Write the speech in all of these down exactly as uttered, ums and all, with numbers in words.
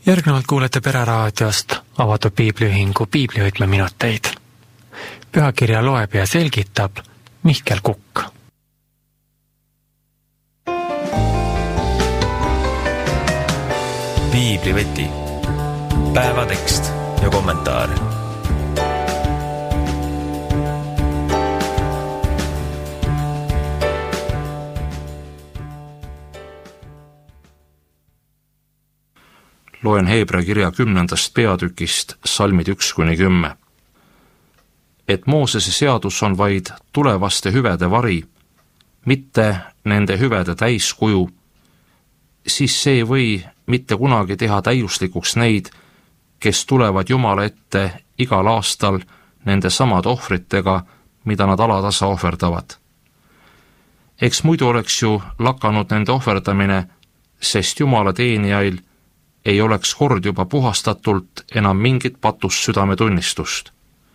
Järgnevalt kuulete Pereraadiost avatud piibliühingu piiblihoidme minuteid. Pühakirja loeb ja selgitab Mihkel Kukk. Piibliveti, päevatekst ja kommentaar. Loen Heebrea kirja kümnendast peatükist salmid üks kuni kümme. Et Moosese seadus on vaid tulevaste hüvede vari, mitte nende hüvede täiskuju, siis see ei või mitte kunagi teha täiuslikuks neid, kes tulevad Jumala ette igal aastal nende samade ohvritega, mida nad alatasa ohverdavad. Eks muidu oleks ju lakanud nende ohverdamine, sest Jumala teenijail ei oleks kord juba puhastatult enam mingit patust südametunnistust.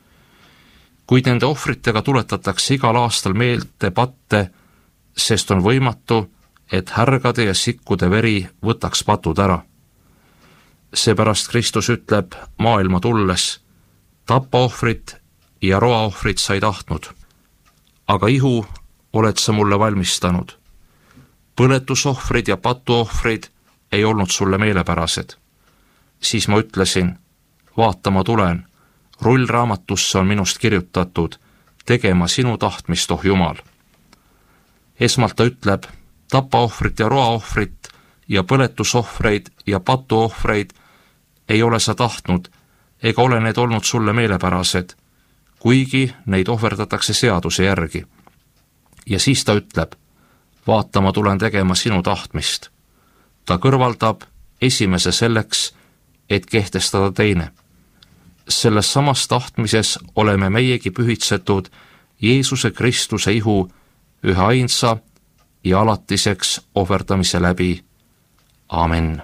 Kuid nende ohvritega tuletatakse igal aastal meelde patte, sest on võimatu, et härgade ja sikkude veri võtaks patud ära. Seepärast Kristus ütleb maailma tulles, tapaohvrit ja roaohvrit sa ei tahtnud, aga ihu oled sa mulle valmistanud. Põletusohvrid ja patuohvrid ei olnud sulle meelepärased. Siis ma ütlesin, vaata ma tulen, rullraamatusse on minust kirjutatud, tegema sinu tahtmist, oh Jumal. Esmalt ta ütleb, tapaohvrit ja roaohvrit ja põletusohvreid ja patuohvreid ei ole sa tahtnud, ega ole need olnud sulle meelepärased, kuigi neid ohverdatakse seaduse järgi. Ja siis ta ütleb, vaata ma tulen tegema sinu tahtmist. Ta kõrvaldab esimese selleks, et kehtestada teine. Selles samas tahtmises oleme meiegi pühitsetud Jeesuse Kristuse ihu ühe ainsa ja alatiseks ohverdamise läbi. Amen.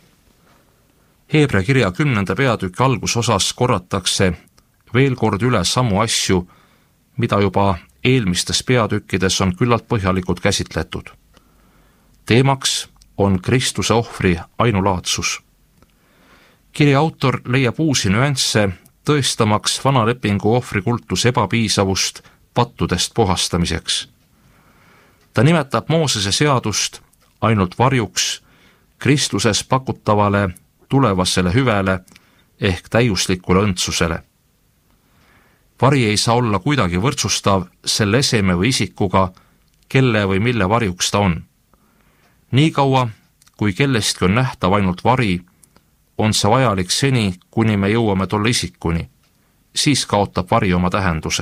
Heebrea kirja kümnenda peatüki algusosas korratakse veel kord üle samu asju, mida juba eelmistes peatükkides on küllalt põhjalikult käsitletud. Teemaks on Kristuse ohvri ainulaadsus. Kirja autor leiab uusi nüansse, tõestamaks vana lepingu ohvrikultuse ebapiisavust pattudest puhastamiseks. Ta nimetab Moosese seadust ainult varjuks Kristuses pakutavale tulevasele hüvele ehk täiuslikule õndsusele. Vari ei saa olla kuidagi võrdsustav selle eseme või isikuga, kelle või mille varjuks ta on. Nii kaua, kui kellestki on nähtav ainult vari, on see vajalik seni, kuni me jõuame tolle isikuni. Siis kaotab vari oma tähenduse.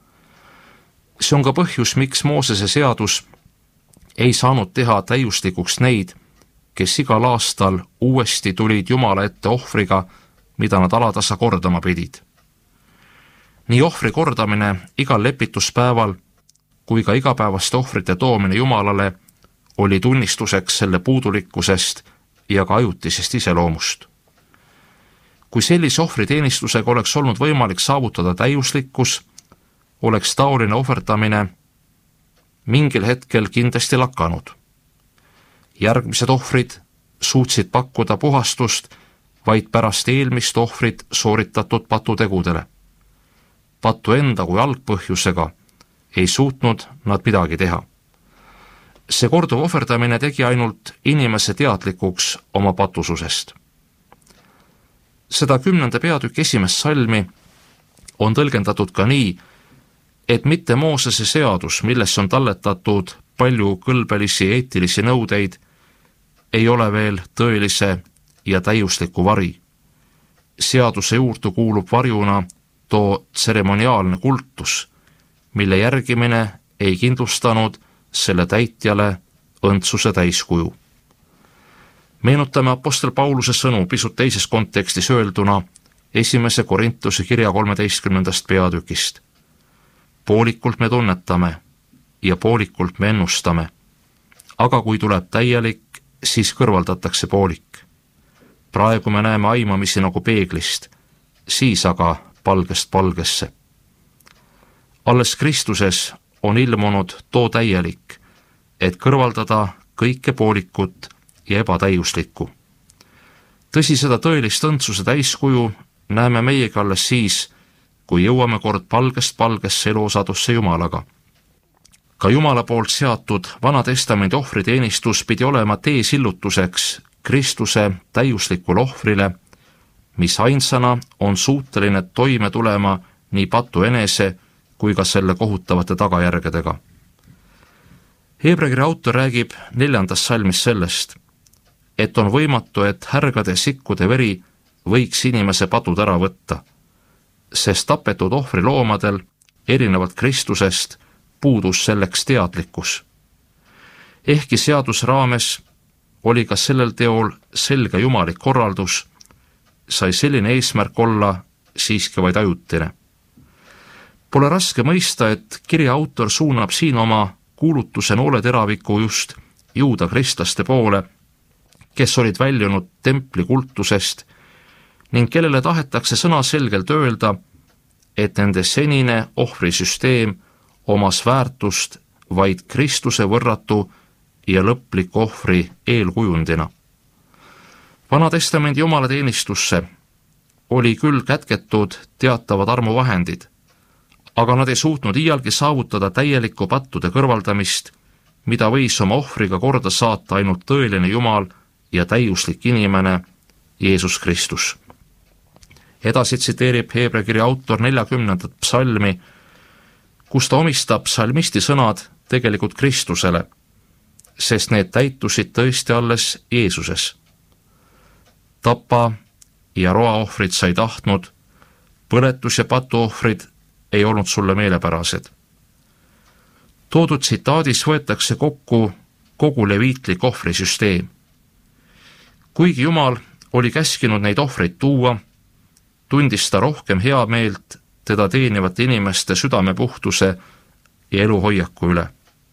See on ka põhjus, miks Moosese seadus ei saanud teha täiuslikuks neid, kes igal aastal uuesti tulid Jumala ette ohvriga, mida nad alatasa kordama pidid. Nii ohvri kordamine igal lepituspäeval kui ka igapäevaste ohvrite toomine Jumalale oli tunnistuseks selle puudulikkusest ja ka ajutisest iseloomust. Kui sellise ohvriteenistusega oleks olnud võimalik saavutada täiuslikkus, oleks taoline ohverdamine mingil hetkel kindlasti lakanud. Järgmised ohvrid suutsid pakkuda puhastust vaid pärast eelmist ohvrit sooritatud patutegudele. Patu enda kui algpõhjusega ei suutnud nad midagi teha. See korduv ohverdamine tegi ainult inimese teadlikuks oma patususest. Seda kümnenda peatükki esimest salmi on tõlgendatud ka nii, et mitte Moosese seadus, milles on talletatud palju kõlbelisi eetilisi nõudeid, ei ole veel tõelise ja täiusliku vari. Seaduse juurde kuulub varjuna too tseremoniaalne kultus, mille järgimine ei kindlustanud selle täitjale õndsuse täiskuju. Meenutame apostel Pauluse sõnu pisut teises kontekstis öelduna esimese Korintuse kirja kolmeteistkümnendast peatükist. Poolikult me tunnetame ja poolikult me ennustame, aga kui tuleb täielik, siis kõrvaldatakse poolik. Praegu me näeme aimamisi nagu peeglist, siis aga palgest palgesse. Alles Kristuses on ilmunud too täielik, et kõrvaldada kõike poolikut ja ebatäiuslikku. tõsi, seda tõelist õndsuse täiskuju näeme meiega alles siis, kui jõuame kord palgest palgesse eluosadusse Jumalaga. Ka Jumala poolt seatud Vana Testamendi ohvriteenistus pidi olema teesillutuseks Kristuse täiuslikule ohvrile, mis ainsana on suuteline toime tulema nii patu enese kui ka selle kohutavate tagajärgedega. Hebra-kirja autor räägib neljandas salmis sellest, et on võimatu, et härgade sikkude veri võiks inimese patud ära võtta, sest tapetud ohvriloomadel, erinevalt Kristusest, puudus selleks teadlikkus. Ehkki seadus raames oli ka sellel teol selge jumalik korraldus, sai selline eesmärk olla siiski vaid ajutine. Pole raske mõista, et kirja autor suunab siin oma kuulutuse nooleteraviku just juuda kristlaste poole, kes olid väljunud templi kultusest ning kellele tahetakse sõnaselgelt öelda, et nende senine ohvrisüsteem omas väärtust vaid Kristuse võrratu ja lõpliku ohvri eelkujundina. Vana Testamendi jumalateenistusse oli küll kätketud teatavad armuvahendid, aga nad ei suutnud iialgi saavutada täielikku pattude kõrvaldamist, mida võis oma ohvriga korda saata ainult tõeline Jumal ja täiuslik inimene Jeesus Kristus. Edasi tsiteerib Hebra kirja autor neljakümnendat psalmi, kus ta omistab psalmisti sõnad tegelikult Kristusele, sest need täitusid tõesti alles Jeesuses. Tapa ja roaohvrid sai tahtnud, põletus ja patuohvrid ei olnud sulle meelepärased. Toodud tsitaadis võetakse kokku kogu leviitlik ohvrisüsteem. Kuigi Jumal oli käskinud neid ohvreid tuua, tundis ta rohkem hea meelt teda teenivate inimeste südamepuhtuse ja eluhoiaku üle.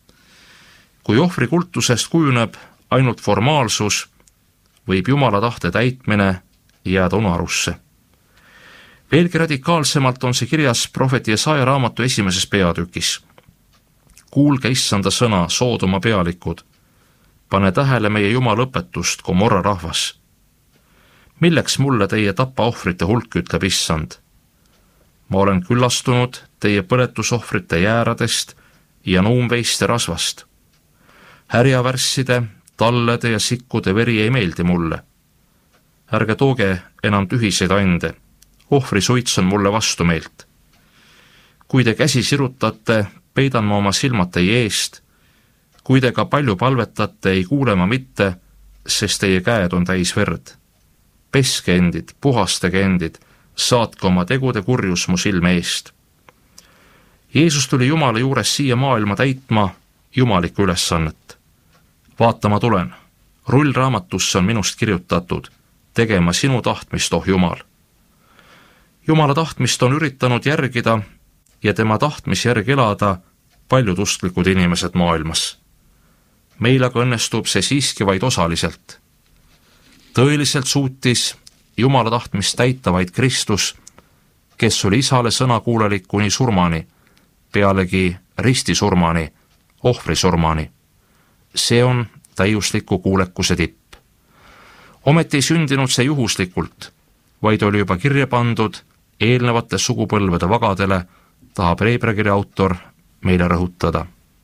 Kui ohvrikultusest kujuneb ainult formaalsus, võib Jumala tahte täitmine jääda unarusse. Veelgi radikaalsemalt on see kirjas prohveti Jesaja raamatu esimeses peatükis. Kuulge issanda sõna, Soodoma pealikud, pane tähele meie Jumala õpetust, Gomorra rahvas. Milleks mulle teie tapaohvrite hulk, ütleb issand? Ma olen küllastunud teie põletusohvrite jääradest ja nuumveiste rasvast. Härjavärsside, tallede ja sikkude veri ei meeldi mulle. Ärge tooge enam tühiseid ande, ohvri suits on mulle vastu meelt. Kui te käsi sirutate, peidan ma oma silmad teie eest, kui te ka palju palvetate, ei kuule ma mitte, sest teie käed on täis verd. Peske endid, puhastage endid, saatke oma tegude kurjus mu silme eest. Jeesus tuli Jumala juures siia maailma täitma jumalikku ülesannet. Vaata, ma tulen, rullraamatusse on minust kirjutatud, tegema sinu tahtmist, oh Jumal. Jumala tahtmist on üritanud järgida ja tema tahtmis järgi elada paljud usklikud inimesed maailmas. Meil aga õnnestub see siiski vaid osaliselt. Tõeliselt suutis Jumala tahtmist täita vaid Kristus, kes oli isale sõnakuulelik kuni surmani, pealegi ristisurmani, ohvrisurmani. See on täiusliku kuulekuse tipp. Ometi ei sündinud see juhuslikult, vaid oli juba kirja pandud eelnevate sugupõlvede vagadele, tahab Hebra kirja autor meile rõhutada.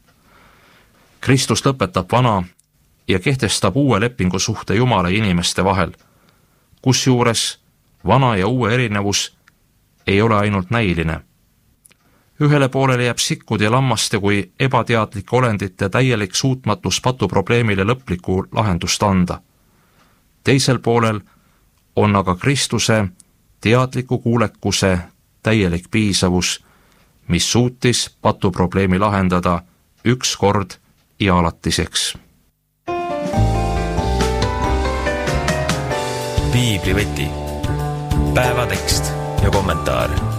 Kristus lõpetab vana ja kehtestab uue lepingu suhte Jumala ja inimeste vahel, kusjuures vana ja uue erinevus ei ole ainult näiline. Ühele poolele jääb sikkud ja lammaste kui ebateadlike olendite täielik suutmatus patuprobleemile lõpliku lahendust anda. Teisel poolel on aga Kristuse teadliku kuulekuse täielik piisavus, mis suutis patuprobleemi lahendada üks kord ja alatiseks. Piibliveti, päevatekst ja kommentaar.